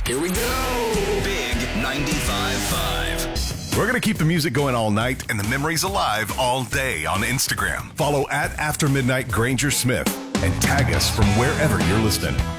Here we go. Big 95.5. We're going to keep the music going all night and the memories alive all day on Instagram. Follow at After Midnight Granger Smith and tag us from wherever you're listening.